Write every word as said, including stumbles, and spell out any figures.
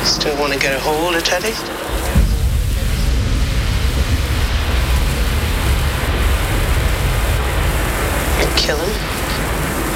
Still want to get a hold of Teddy? And kill him?